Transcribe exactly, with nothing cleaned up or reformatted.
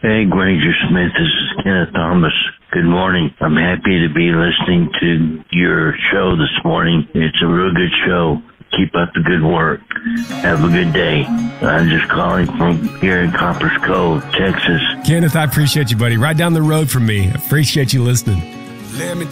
Hey, Granger Smith, this is Kenneth Thomas. Good morning. I'm happy to be listening to your show this morning. It's a real good show. Keep up the good work. Have a good day. I'm just calling from here in Coppers Cove, Texas. Kenneth, I appreciate you, buddy. Right down the road from me. Appreciate you listening. Let me